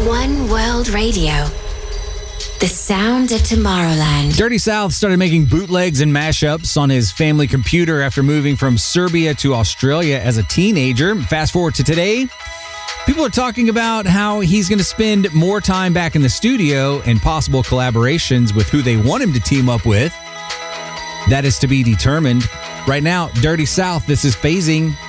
One World Radio. The sound of Tomorrowland. Dirty South started making bootlegs and mashups on his family computer after moving from Serbia to Australia as a teenager. Fast forward to today, people are talking about how he's going to spend more time back in the studio and possible collaborations with who they want him to team up with. That is to be determined. Right now, Dirty South, this is Phasing.